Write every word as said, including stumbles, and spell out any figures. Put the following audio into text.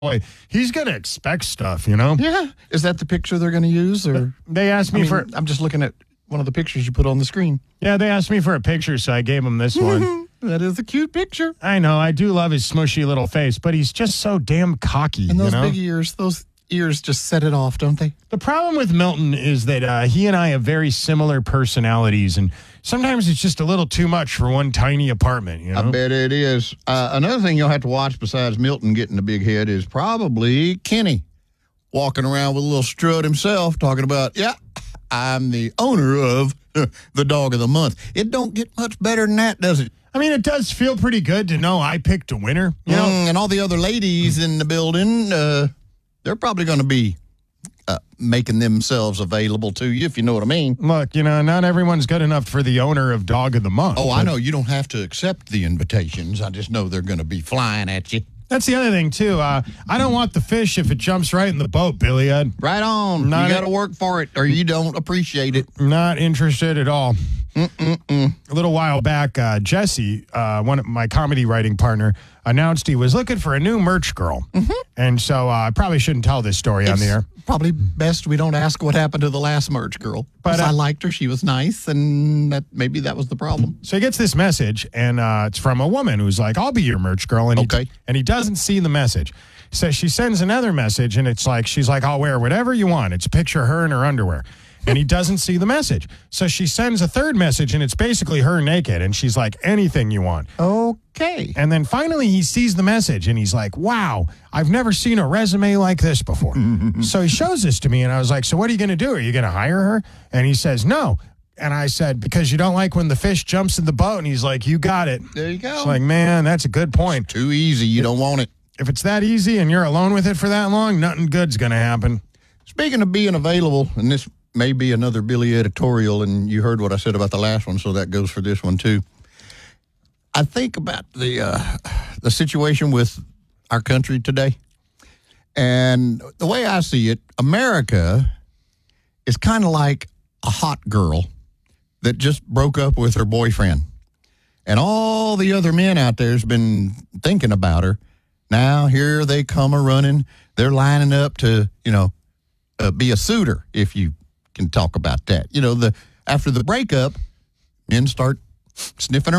boy, he's going to expect stuff, you know? Yeah. Is that the picture they're going to use? Or They asked me I mean, for, I'm just looking at one of the pictures you put on the screen. yeah, they asked me for a picture, so I gave him this one. That is a cute picture. I know, I do love his smushy little face, but he's just so damn cocky, And those you know? big ears, those ears just set it off, don't they? The problem with Milton is that uh, he and I have very similar personalities, and sometimes it's just a little too much for one tiny apartment, you know? I bet it is. Uh, another thing you'll have to watch besides Milton getting the big head is probably Kenny walking around with a little strut himself talking about, yeah, I'm the owner of the dog of the month. It don't get much better than that, does it? I mean, it does feel pretty good to know I picked a winner, you know? Mm, and all the other ladies in the building, uh, they're probably going to be uh, making themselves available to you, if you know what I mean. Look, you know, not everyone's good enough for the owner of Dog of the Month. Oh, I but know you don't have to accept the invitations. I just know they're going to be flying at you. That's the other thing, too. Uh, I don't want the fish if it jumps right in the boat, Billy. I'm Right on. Not you a- got to work for it or you don't appreciate it. not interested at all. Mm-mm-mm. A little while back, uh, Jesse, uh, one of my comedy writing partner, announced he was looking for a new merch girl. Mm-hmm. And so uh, I probably shouldn't tell this story on the air. Probably best we don't ask what happened to the last merch girl. But, But uh, I liked her. She was nice, and that maybe that was the problem. So he gets this message, and uh, it's from a woman who's like, I'll be your merch girl. And he, Okay. and he doesn't see the message. So she sends another message, and it's like, she's like, I'll wear whatever you want. It's a picture of her in her underwear. And he doesn't see the message. So she sends a third message, and it's basically her naked. And she's like, anything you want. Okay. And then finally he sees the message, and he's like, wow, I've never seen a resume like this before. So he shows this to me, and I was like, so what are you going to do? Are you going to hire her? And he says, no. And I said, because you don't like when the fish jumps in the boat? And he's like, you got it. There you go. It's like, man, that's a good point. Too easy. You don't want it. If it's that easy and you're alone with it for that long, nothing good's going to happen. Speaking of being available, and this may be another Billy editorial, and you heard what I said about the last one, so that goes for this one too. I think about the uh, the situation with our country today, and the way I see it, America is kind of like a hot girl that just broke up with her boyfriend, and all the other men out there has been thinking about her. Now here they come a running. They're lining up to, you know, uh, be a suitor, if you can talk about that. You know, the after the breakup, men start sniffing